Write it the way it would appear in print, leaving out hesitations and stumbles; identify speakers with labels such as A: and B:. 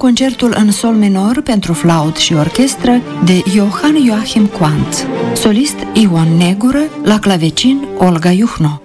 A: concertul în sol minor pentru flaut și orchestră de Johann Joachim Quandt. Solist Ion Negură, la clavecin Olga Juhno.